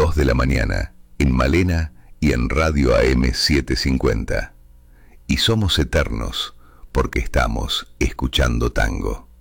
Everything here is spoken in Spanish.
2 de la mañana, en Malena y en Radio AM 750. Y somos eternos porque estamos escuchando tango.